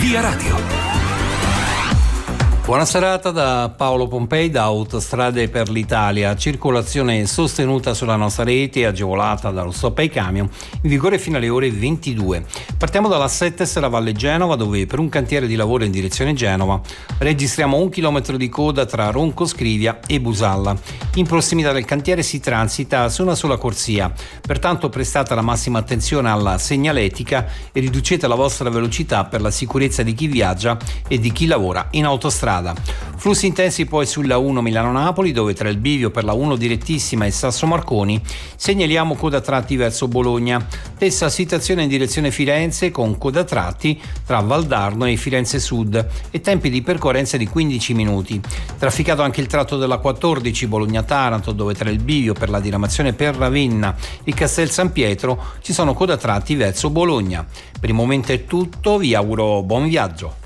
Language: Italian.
Via Radio. Buona serata da Paolo Pompei da Autostrade per l'Italia. Circolazione sostenuta sulla nostra rete, agevolata dallo stop ai camion, in vigore fino alle ore 22. Partiamo dalla Settes, la Valle Genova, dove per un cantiere di lavoro in direzione Genova registriamo 1 chilometro di coda tra Ronco Scrivia e Busalla. In prossimità del cantiere si transita su una sola corsia, pertanto prestate la massima attenzione alla segnaletica e riducete la vostra velocità per la sicurezza di chi viaggia e di chi lavora in autostrada. Flussi intensi poi sulla 1 Milano-Napoli, dove tra il bivio per la 1 direttissima e Sasso Marconi segnaliamo coda tratti verso Bologna. Stessa situazione in direzione Firenze con coda tratti tra Valdarno e Firenze Sud e tempi di percorrenza di 15 minuti. Trafficato anche il tratto della 14 Bologna-Taranto, dove tra il bivio per la diramazione per Ravenna e Castel San Pietro ci sono coda tratti verso Bologna. Per il momento è tutto, vi auguro buon viaggio.